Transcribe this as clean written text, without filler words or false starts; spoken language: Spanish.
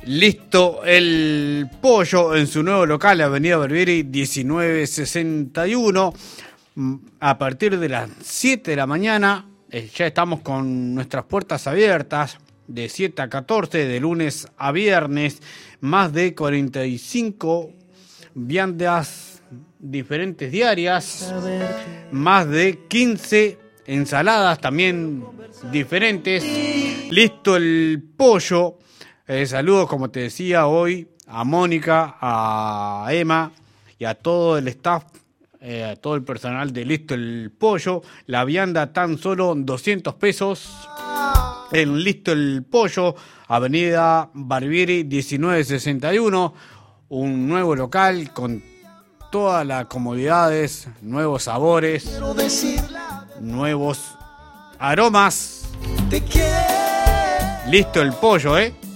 Listo el pollo en su nuevo local, Avenida Barbieri 1961. A partir de las 7 de la mañana ya estamos con nuestras puertas abiertas de 7 a 14, de lunes a viernes. Más de 45 viandas diferentes diarias, más de 15 ensaladas también diferentes. Listo el pollo. Saludos, como te decía hoy, a Mónica, a Emma y a todo el staff, a todo el personal de Listo el Pollo. La vianda tan solo 200 pesos en Listo el Pollo, Avenida Barbieri 1961. Un nuevo local con todas las comodidades, nuevos sabores, nuevos aromas. Listo el Pollo,